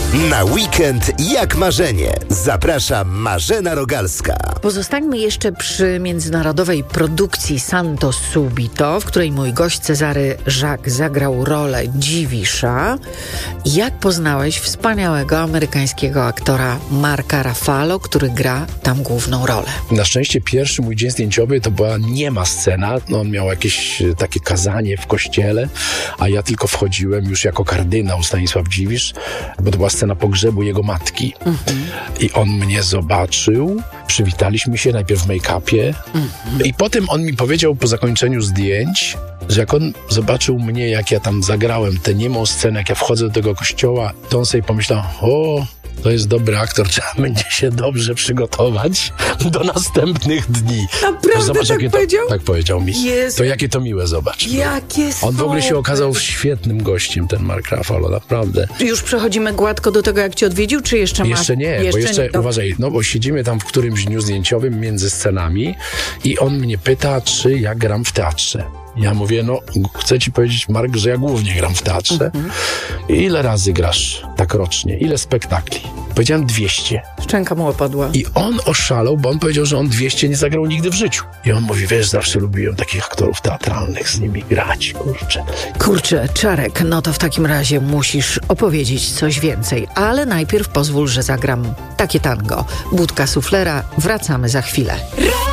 Na weekend jak marzenie. Zaprasza Marzena Rogalska. Pozostańmy jeszcze przy międzynarodowej produkcji Santo Subito, w której mój gość Cezary Jacques zagrał rolę Dziwisza. Jak poznałeś wspaniałego amerykańskiego aktora Marka Ruffalo, który gra tam główną rolę? Na szczęście pierwszy mój dzień zdjęciowy to była niema scena. On miał jakieś takie kazanie w kościele, a ja tylko wchodziłem już jako kardynał Stanisław Dziwisz, bo to była scena pogrzebu jego matki. I on mnie zobaczył, przywitaliśmy się najpierw w make-upie i potem on mi powiedział po zakończeniu zdjęć, że jak on zobaczył mnie, jak ja tam zagrałem tę niemą scenę, jak ja wchodzę do tego kościoła, to on sobie pomyślał, to jest dobry aktor, trzeba będzie się dobrze przygotować do następnych dni. Naprawdę zobacz, tak powiedział? Tak powiedział mi. Jezu. To jakie to miłe, zobacz. Jakie On w ogóle się okazał świetnym gościem, ten Mark Ruffalo, naprawdę. Już przechodzimy gładko do tego, jak cię odwiedził, czy jeszcze masz? Jeszcze nie, bo jeszcze uważaj, bo siedzimy tam w którymś dniu zdjęciowym między scenami i on mnie pyta, czy ja gram w teatrze. Ja mówię, chcę ci powiedzieć, Mark, że ja głównie gram w teatrze. Ile razy grasz tak rocznie? Ile spektakli? Powiedziałem 200. Szczęka mu opadła. I on oszalał, bo on powiedział, że on 200 nie zagrał nigdy w życiu. I on mówi, wiesz, zawsze lubiłem takich aktorów teatralnych, z nimi grać, Kurczę, Czarek, to w takim razie musisz opowiedzieć coś więcej. Ale najpierw pozwól, że zagram takie tango. Budka suflera, wracamy za chwilę.